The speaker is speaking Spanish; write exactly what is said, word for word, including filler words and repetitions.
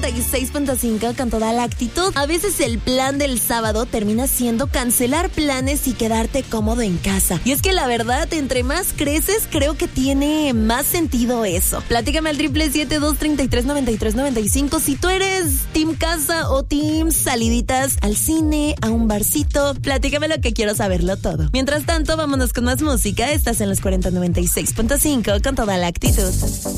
y seis punto cinco con toda la actitud. A veces el plan del sábado termina siendo cancelar planes y quedarte cómodo en casa. Y es que la verdad, entre más creces, creo que tiene más sentido eso. Platícame al triple siete dos treinta y tres noventa y tres noventa y cinco si tú eres team casa o team saliditas al cine, a un barcito. Platícame lo que quiero saberlo todo. Mientras tanto, vámonos con más música. Estás en los cuarenta noventa y seis punto cinco con toda la actitud.